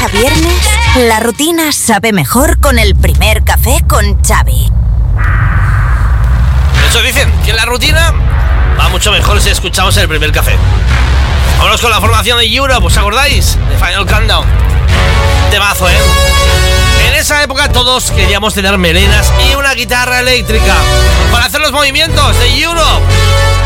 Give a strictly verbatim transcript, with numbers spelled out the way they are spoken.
a viernes, la rutina sabe mejor con el primer café con Xavi. Eso dicen, que la rutina va mucho mejor si escuchamos el primer café. Vámonos con la formación de Europe, ¿os acordáis? De Final Countdown. Temazo, ¿eh? En esa época todos queríamos tener melenas y una guitarra eléctrica para hacer los movimientos de Europe.